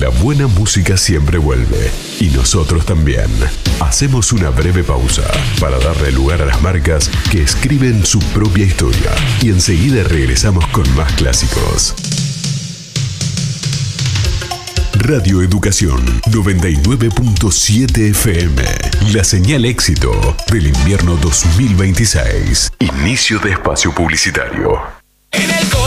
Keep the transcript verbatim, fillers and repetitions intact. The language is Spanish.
La buena música siempre vuelve, y nosotros también. Hacemos una breve pausa para darle lugar a las marcas que escriben su propia historia, y enseguida regresamos con más clásicos. Radio Educación noventa y nueve punto siete F M. La señal éxito del invierno dos mil veintiséis. Inicio de espacio publicitario.